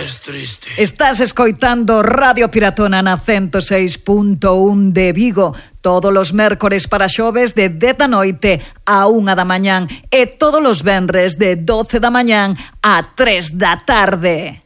tes triste. Estás escoitando Radio Piratona na 106.1 de Vigo todos os mércores para xoves de 10 da noite a 1 da mañán e todos os venres de 12 da mañán a 3 da tarde.